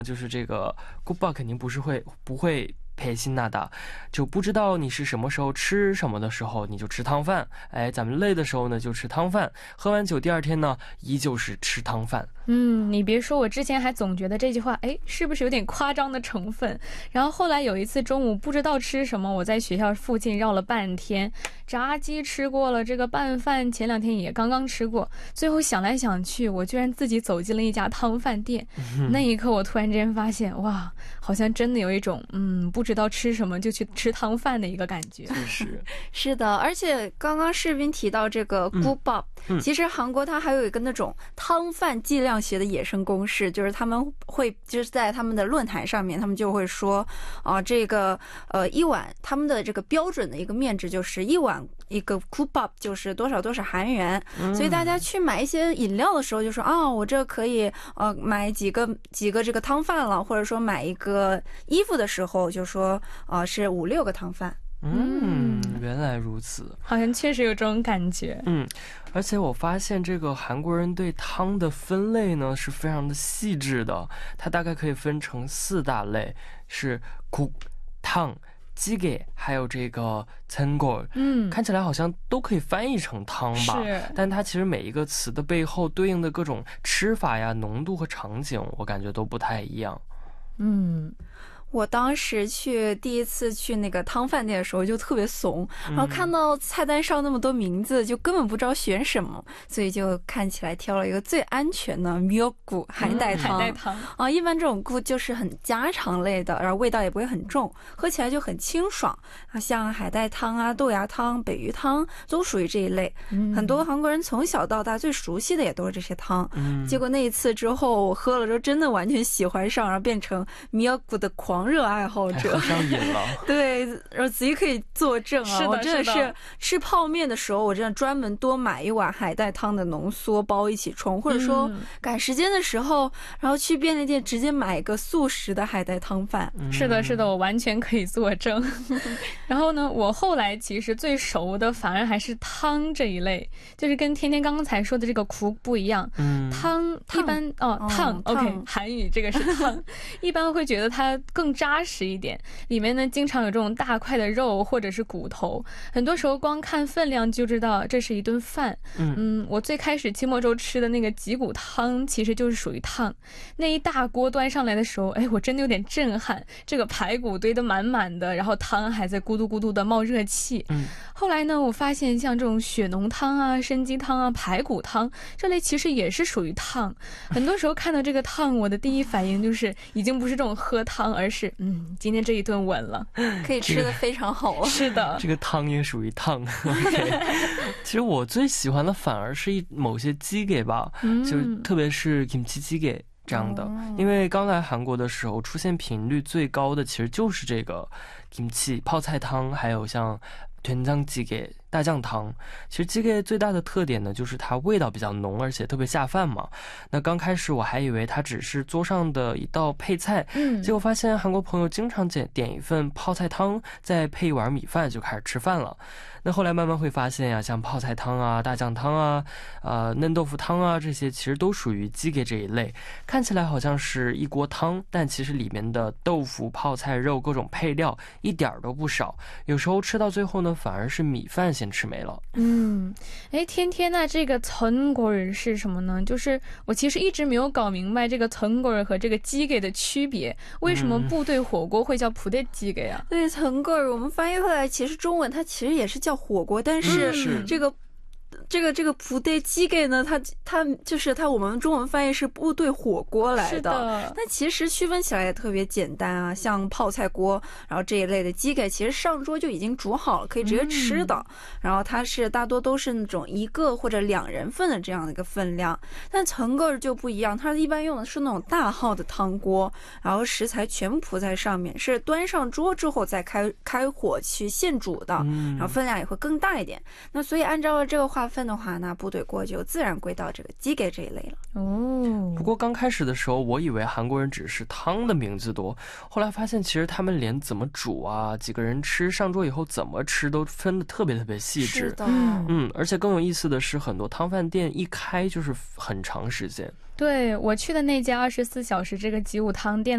就是这个 국밥肯定不会配辛纳的，就不知道你是什么时候吃什么的时候你就吃汤饭，哎，咱们累的时候呢就吃汤饭，喝完酒第二天呢依旧是吃汤饭。 你别说，我之前还总觉得这句话是不是有点夸张的成分，然后后来有一次中午不知道吃什么，我在学校附近绕了半天，炸鸡吃过了，这个拌饭前2天也刚刚吃过，最后想来想去我居然自己走进了一家汤饭店，那一刻我突然之间发现，哇，好像真的有一种不知道吃什么就去吃汤饭的一个感觉。 是的，而且刚刚视频提到这个 국밥，其实韩国它还有一个那种汤饭计量学的野生公式，就是他们会就是在他们的论坛上面，他们就会说这个一碗他们的这个标准的一个面值就是一碗一个 국밥就是多少多少韩元，所以大家去买一些饮料的时候就说我这可以买几个这个汤饭了，或者说买一个衣服的时候就说是5、6个汤饭。 原来如此， 好像确实有这种感觉。 而且我发现这个韩国人对汤的分类呢是非常的细致的，它大概可以分成4大类，是국、汤、찌개还有这个전골，看起来好像都可以翻译成汤吧，但它其实每一个词的背后对应的各种吃法呀、浓度和场景，我感觉都不太一样。 我当时第一次去那个汤饭店的时候就特别怂，然后看到菜单上那么多名字就根本不知道选什么，所以就看起来挑了一个最安全的미역국海带汤。一般这种국就是很家常类的，然后味道也不会很重，喝起来就很清爽，像海带汤啊、豆芽汤、北鱼汤都属于这一类。很多韩国人从小到大最熟悉的也都是这些汤。结果那一次之后我喝了之后真的完全喜欢上，然后变成미역국的狂热爱好者， 上瘾了。 对，然后自己可以作证啊，我真的是吃泡面的时候我真的专门多买一碗海带汤的浓缩包一起冲，或者说赶时间的时候然后去便利店直接买一个速食的海带汤饭。 是的是的，我完全可以作证。然后呢，我后来其实最熟的反而还是汤这一类，就是跟天天刚才说的这个국不一样。汤一般汤 OK， 韩语这个是汤一般会觉得它更扎实一点，里面呢经常有这种大块的肉或者是骨头，很多时候光看分量就知道这是一顿饭。我最开始期末周吃的那个脊骨汤其实就是属于汤，那一大锅端上来的时候我真的有点震撼，这个排骨堆得满满的，然后汤还在咕嘟咕嘟的冒热气。后来呢我发现像这种血浓汤啊、参鸡汤啊、排骨汤这类其实也是属于汤，很多时候看到这个汤我的第一反应就是已经不是这种喝汤，而是今天这一顿稳了， 可以吃得非常好。 是的， 这个汤也属于汤。其实我最喜欢的反而是某些鸡给吧，就特别是 김치鸡给这样的，因为刚来韩国的时候出现频率最高的其实就是这个 김치泡菜汤，还有像된장찌개大酱汤。其实鸡给最大的特点呢就是它味道比较浓，而且特别下饭嘛。那刚开始我还以为它只是桌上的一道配菜，结果发现韩国朋友经常点一份泡菜汤，再配一碗米饭就开始吃饭了。那后来慢慢会发现呀，像泡菜汤啊、大酱汤啊、嫩豆腐汤啊，这些其实都属于鸡给这一类。看起来好像是一锅汤，但其实里面的豆腐、泡菜、肉各种配料一点都不少，有时候吃到最后呢反而是米饭先吃没了。 天天那这个전골是什么呢？就是我其实一直没有搞明白这个전골和这个鸡给的区别，为什么部队火锅会叫부대찌개呀？ 对，전골我们翻译回来其实中文它其实也是叫火锅，但是这个부대찌개呢，它就是我们中文翻译是部队火锅来的。但其实区分起来也特别简单啊，像泡菜锅，然后这一类的鸡给其实上桌就已经煮好了，可以直接吃的。然后它是大多都是那种1个或者2人份的这样的一个分量。但전골就不一样，它一般用的是那种大号的汤锅，然后食材全部铺在上面，是端上桌之后再开火去现煮的，然后分量也会更大一点。那所以按照这个划分的话，那部队锅就自然归到这个鸡给这一类了。 不过刚开始的时候我以为韩国人只是汤的名字多，后来发现其实他们连怎么煮啊、几个人吃、上桌以后怎么吃都分得特别特别细致。 是的。 而且更有意思的是很多汤饭店一开就是很长时间。 对，我去的那家24小时这个吉武汤店